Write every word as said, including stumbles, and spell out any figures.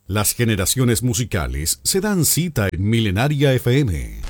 Las generaciones musicales se dan cita en Milenaria F M.